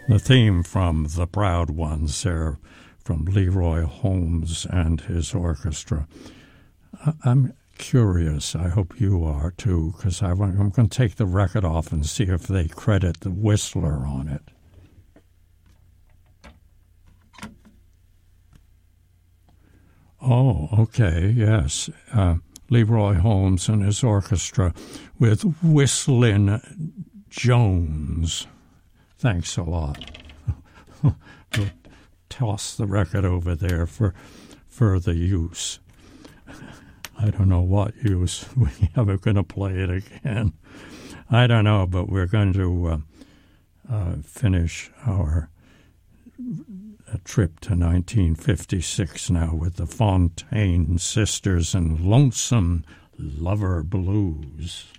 The theme from The Proud Ones there, from Leroy Holmes and his orchestra. I'm curious, I hope you are too, because I'm going to take the record off and see if they credit the Whistler on it. Oh, okay, yes. Leroy Holmes and his orchestra with Whistling Jones. Thanks a lot. We'll toss the record over there for further use. I don't know what use. We ever going to play it again. I don't know, but we're going to finish our trip to 1956 now with the Fontaine Sisters and Lonesome Lover Blues.